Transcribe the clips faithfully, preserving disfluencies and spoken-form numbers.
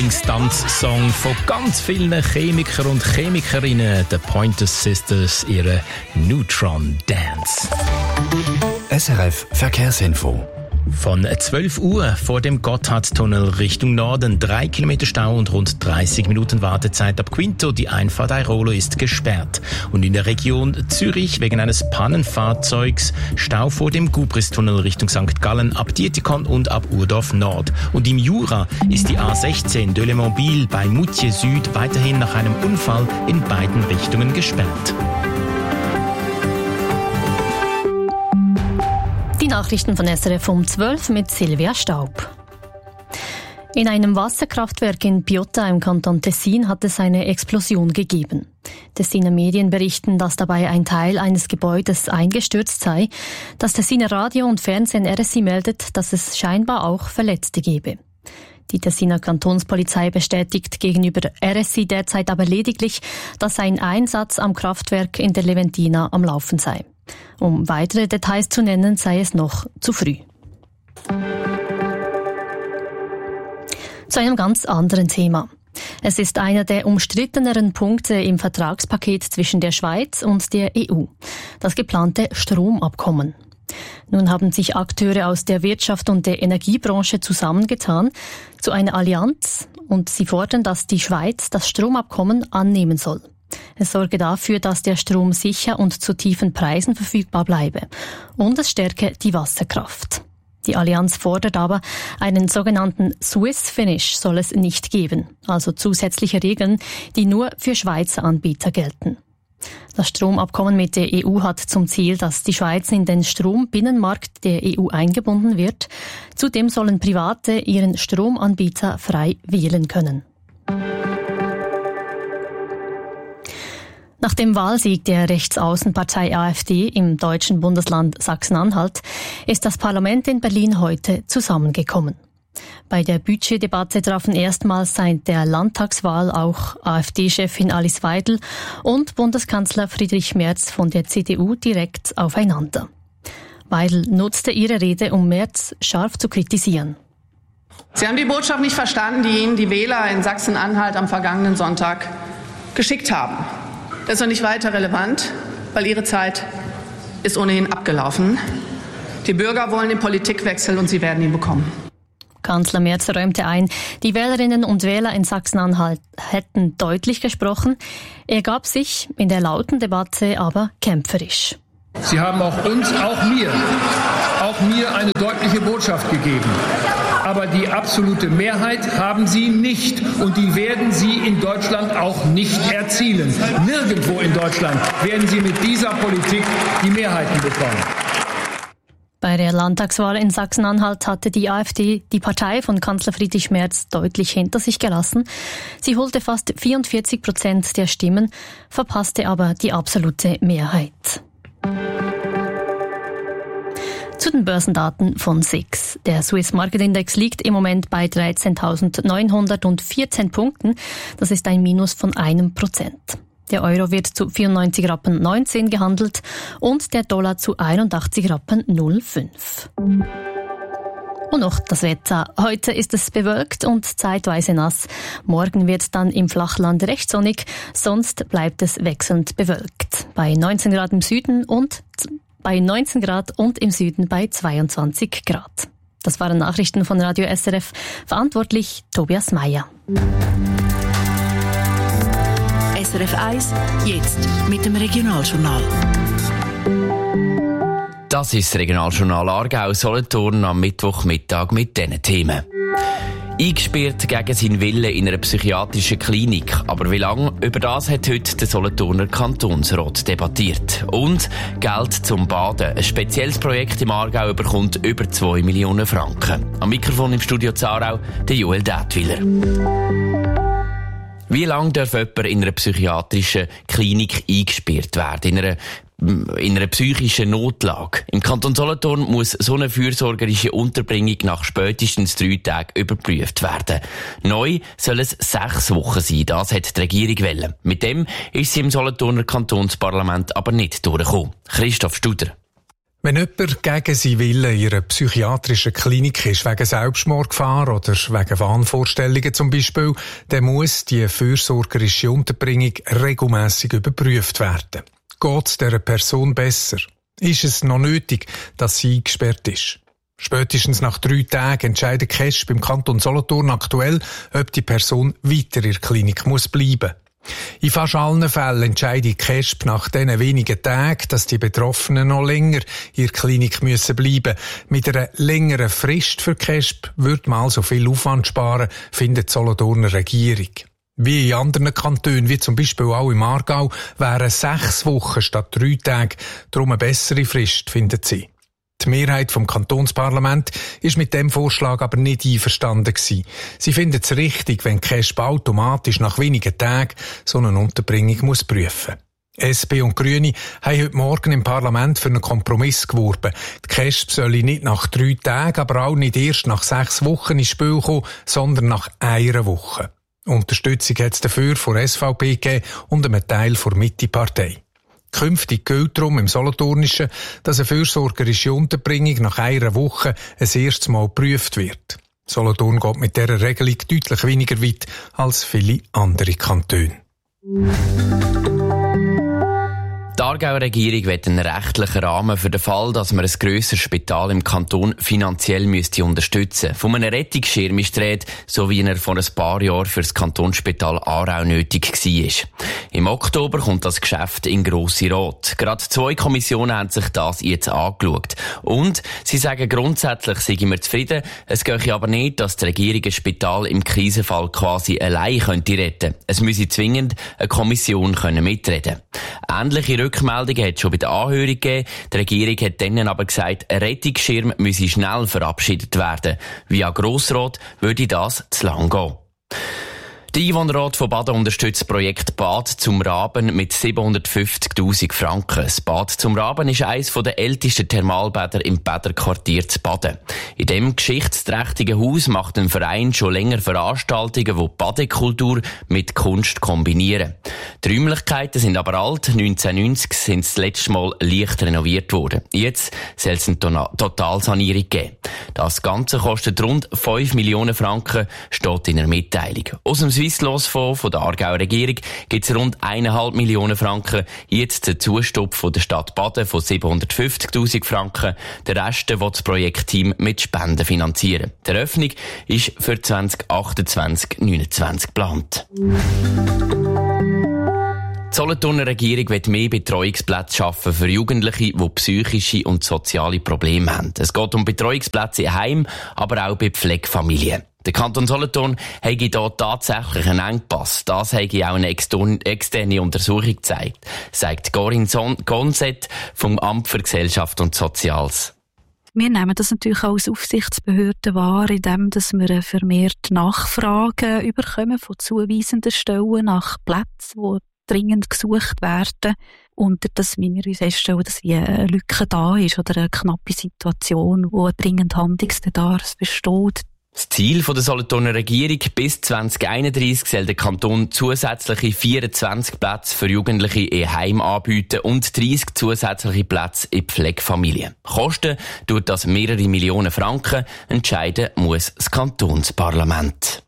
Lieblingstanzsong von ganz vielen Chemikern und Chemikerinnen, The Pointer Sisters, ihre Neutron Dance. S R F Verkehrsinfo. Von zwölf Uhr vor dem Gotthardtunnel Richtung Norden, drei Kilometer Stau und rund dreißig Minuten Wartezeit ab Quinto. Die Einfahrt Airolo ist gesperrt. Und in der Region Zürich wegen eines Pannenfahrzeugs Stau vor dem Gubristunnel Richtung Sankt Gallen ab Dietikon und ab Urdorf Nord. Und im Jura ist die A sechzehn de Le Mobile bei Moutier Süd weiterhin nach einem Unfall in beiden Richtungen gesperrt. Die Nachrichten von S R F um zwölf mit Silvia Staub. In einem Wasserkraftwerk in Piotta im Kanton Tessin hat es eine Explosion gegeben. Tessiner Medien berichten, dass dabei ein Teil eines Gebäudes eingestürzt sei. Das Tessiner Radio und Fernsehen R S I meldet, dass es scheinbar auch Verletzte gebe. Die Tessiner Kantonspolizei bestätigt gegenüber R S I derzeit aber lediglich, dass ein Einsatz am Kraftwerk in der Leventina am Laufen sei. Um weitere Details zu nennen, sei es noch zu früh. Zu einem ganz anderen Thema. Es ist einer der umstritteneren Punkte im Vertragspaket zwischen der Schweiz und der E U, das geplante Stromabkommen. Nun haben sich Akteure aus der Wirtschaft und der Energiebranche zusammengetan zu einer Allianz und sie fordern, dass die Schweiz das Stromabkommen annehmen soll. Es sorge dafür, dass der Strom sicher und zu tiefen Preisen verfügbar bleibe. Und es stärke die Wasserkraft. Die Allianz fordert aber, einen sogenannten Swiss Finish soll es nicht geben, also zusätzliche Regeln, die nur für Schweizer Anbieter gelten. Das Stromabkommen mit der E U hat zum Ziel, dass die Schweiz in den Strombinnenmarkt der E U eingebunden wird. Zudem sollen Private ihren Stromanbieter frei wählen können. Nach dem Wahlsieg der Rechtsaußenpartei AfD im deutschen Bundesland Sachsen-Anhalt ist das Parlament in Berlin heute zusammengekommen. Bei der Budgetdebatte trafen erstmals seit der Landtagswahl auch AfD-Chefin Alice Weidel und Bundeskanzler Friedrich Merz von der C D U direkt aufeinander. Weidel nutzte ihre Rede, um Merz scharf zu kritisieren. Sie haben die Botschaft nicht verstanden, die Ihnen die Wähler in Sachsen-Anhalt am vergangenen Sonntag geschickt haben. Das ist noch nicht weiter relevant, weil Ihre Zeit ist ohnehin abgelaufen. Die Bürger wollen den Politikwechsel und sie werden ihn bekommen. Kanzler Merz räumte ein, die Wählerinnen und Wähler in Sachsen-Anhalt hätten deutlich gesprochen. Er gab sich in der lauten Debatte aber kämpferisch. Sie haben auch uns, auch mir, auch mir eine deutliche Botschaft gegeben. Aber die absolute Mehrheit haben Sie nicht und die werden Sie in Deutschland auch nicht erzielen. Nirgendwo in Deutschland werden Sie mit dieser Politik die Mehrheiten bekommen. Bei der Landtagswahl in Sachsen-Anhalt hatte die AfD die Partei von Kanzler Friedrich Merz deutlich hinter sich gelassen. Sie holte fast vierundvierzig Prozent der Stimmen, verpasste aber die absolute Mehrheit. Zu den Börsendaten von S I X. Der Swiss Market Index liegt im Moment bei dreizehntausendneunhundertvierzehn Punkten. Das ist ein Minus von einem Prozent. Der Euro wird zu vierundneunzig Rappen neunzehn gehandelt und der Dollar zu einundachtzig Rappen null Komma fünf. Und noch das Wetter. Heute ist es bewölkt und zeitweise nass. Morgen wird dann im Flachland recht sonnig, sonst bleibt es wechselnd bewölkt. Bei neunzehn Grad im Süden und bei neunzehn Grad und im Süden bei zweiundzwanzig Grad. Das waren Nachrichten von Radio S R F. Verantwortlich Tobias Meyer. S R F eins, jetzt mit dem Regionaljournal. Das ist das Regionaljournal Aargau-Solothurn am Mittwochmittag mit diesen Themen. Eingesperrt gegen seinen Willen in einer psychiatrischen Klinik. Aber wie lange? Über das hat heute der Solothurner Kantonsrat debattiert. Und Geld zum Baden. Ein spezielles Projekt im Aargau bekommt über zwei Millionen Franken. Am Mikrofon im Studio Zarau, der Joel Dätwiler. Wie lange darf jemand in einer psychiatrischen Klinik eingesperrt werden? In einer in einer psychischen Notlage. Im Kanton Solothurn muss so eine fürsorgerische Unterbringung nach spätestens drei Tagen überprüft werden. Neu soll es sechs Wochen sein, das hat die Regierung wollen. Mit dem ist sie im Solothurner Kantonsparlament aber nicht durchgekommen. Christoph Studer. Wenn jemand gegen seinen Willen in einer psychiatrischen Klinik ist, wegen Selbstmordgefahr oder wegen Wahnvorstellungen zum Beispiel, dann muss die fürsorgerische Unterbringung regelmässig überprüft werden. Geht es dieser Person besser? Ist es noch nötig, dass sie eingesperrt ist? Spätestens nach drei Tagen entscheidet KESB beim Kanton Solothurn aktuell, ob die Person weiter in der Klinik muss bleiben. In fast allen Fällen entscheidet KESB nach diesen wenigen Tagen, dass die Betroffenen noch länger in der Klinik müssen bleiben. Mit einer längeren Frist für KESB würde man also viel Aufwand sparen, findet die Solothurner Regierung. Wie in anderen Kantonen, wie zum Beispiel auch im Aargau, wären sechs Wochen statt drei Tage darum eine bessere Frist, findet sie. Die Mehrheit vom Kantonsparlament ist mit dem Vorschlag aber nicht einverstanden gewesen. Sie findet es richtig, wenn KESB automatisch nach wenigen Tagen so eine Unterbringung muss prüfen. S P und Grüne haben heute Morgen im Parlament für einen Kompromiss geworben. Die KESB solle nicht nach drei Tagen, aber auch nicht erst nach sechs Wochen ins Spiel kommen, sondern nach einer Woche. Unterstützung hat es dafür von S V P gegeben und einem Teil der Mitte-Partei. Künftig gilt darum im Solothurnischen, dass eine fürsorgerische Unterbringung nach einer Woche ein erstes Mal geprüft wird. Solothurn geht mit dieser Regelung deutlich weniger weit als viele andere Kantone. Die Aargauer Regierung will einen rechtlichen Rahmen für den Fall, dass man ein grösseres Spital im Kanton finanziell müsste unterstützen. Von einem Rettungsschirm ist die Rede, so wie er vor ein paar Jahren für das Kantonsspital Aarau nötig war. Im Oktober kommt das Geschäft in Grosse Rot. Gerade zwei Kommissionen haben sich das jetzt angeschaut. Und sie sagen, grundsätzlich seien wir zufrieden. Es gehe aber nicht, dass die Regierung ein Spital im Krisenfall quasi allein könnte retten. Es müsse zwingend eine Kommission können mitreden. Ähnliche Rückmeldungen hat es schon bei der Anhörung gegeben. Die Regierung hat dann aber gesagt, ein Rettungsschirm müsse schnell verabschiedet werden. Via Grossrat würde das zu lang gehen. Der Einwohnerrat von Baden unterstützt das Projekt Bad zum Raben mit siebenhundertfünfzigtausend Franken. Das Bad zum Raben ist eines der ältesten Thermalbäder im Bäderquartier zu Baden. In diesem geschichtsträchtigen Haus macht ein Verein schon länger Veranstaltungen, die die Badekultur mit Kunst kombinieren. Die Räumlichkeiten sind aber alt. neunzehnhundertneunzig sind das letzte Mal leicht renoviert worden. Jetzt soll es eine Totalsanierung geben. Das Ganze kostet rund fünf Millionen Franken, steht in der Mitteilung. Aus dem Swisslos-Fonds von der Aargauer Regierung gibt es rund eineinhalb Millionen Franken. Jetzt der Zustopf von der Stadt Baden von siebenhundertfünfzigtausend Franken. Der Rest will das Projektteam mit Spenden finanzieren. Die Eröffnung ist für zwanzig achtundzwanzig neunundzwanzig geplant. Die Solothurner Regierung will mehr Betreuungsplätze schaffen für Jugendliche, die psychische und soziale Probleme haben. Es geht um Betreuungsplätze in Heim, aber auch bei Pflegefamilien. Der Kanton Solothurn hätte hier tatsächlich einen Engpass. Das hätte auch eine externe Untersuchung gezeigt, sagt Corinne Gonset vom Amt für Gesellschaft und Soziales. Wir nehmen das natürlich auch als Aufsichtsbehörde wahr, indem wir vermehrt Nachfragen überkommen von zuweisenden Stellen nach Plätzen, die dringend gesucht werden. Und dass wir uns feststellen, dass wie eine Lücke da ist oder eine knappe Situation, wo dringend Handlungsbedarf besteht. Das Ziel der Solothurner Regierung bis zwanzig einunddreissig soll der Kanton zusätzliche vierundzwanzig Plätze für Jugendliche in Heim anbieten und dreissig zusätzliche Plätze in Pflegefamilien. Kosten durch das mehrere Millionen Franken, entscheiden muss das Kantonsparlament.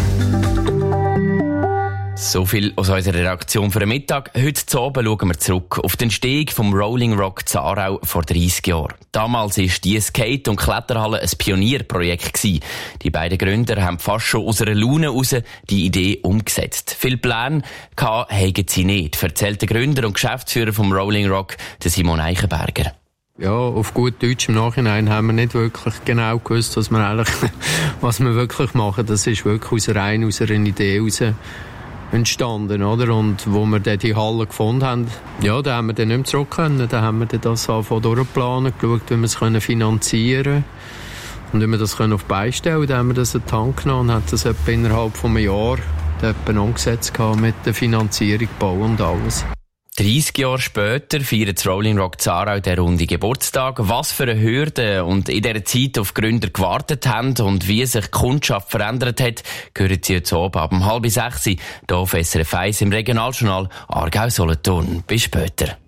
So viel aus unserer Redaktion für den Mittag. Heute zu Abend schauen wir zurück auf den Steg vom Rolling Rock zu Aarau vor dreissig Jahren. Damals war die Skate- und Kletterhalle ein Pionierprojekt. Die beiden Gründer haben fast schon aus einer Laune heraus die Idee umgesetzt. Viele Pläne hatten sie nicht, erzählt der Gründer und Geschäftsführer vom Rolling Rock, der Simon Eichenberger. Ja, auf gut Deutsch im Nachhinein haben wir nicht wirklich genau gewusst, was wir eigentlich, was wir wirklich machen. Das ist wirklich aus rein aus einer Idee heraus entstanden, oder? Und wo wir dann die Halle gefunden haben, ja, da haben wir dann nicht mehr zurück können. Da haben wir dann das angefangen durchplanen, geschaut, wie wir es finanzieren können. Und wie wir das auf die Beine stellen können, dann haben wir das in die Hand genommen und haben das etwa innerhalb von einem Jahr etwa umgesetzt mit der Finanzierung, Bau und alles. dreissig Jahre später feiert das Rolling Rock Aarau den runden Geburtstag. Was für eine Hürde und in dieser Zeit auf Gründer gewartet haben und wie sich die Kundschaft verändert hat, hören Sie jetzt oben ab um halb sechs hier auf S R F eins im Regionaljournal Aargau-Solothurn. Bis später.